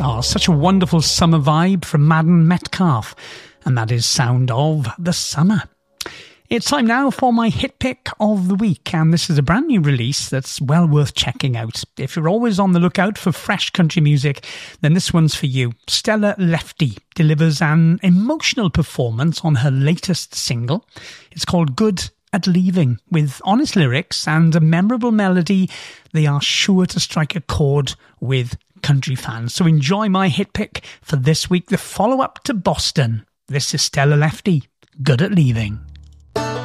Oh, such a wonderful summer vibe from Madden Metcalf. And that is Sound of the Summer. It's time now for my hit pick of the week, and this is a brand new release that's well worth checking out. If you're always on the lookout for fresh country music, then this one's for you. Stella Lefty delivers an emotional performance on her latest single. It's called Good at Leaving. With honest lyrics and a memorable melody, they are sure to strike a chord with country fans. So enjoy my hit pick for this week, the follow-up to Boston. This is Stella Lefty, Good at Leaving.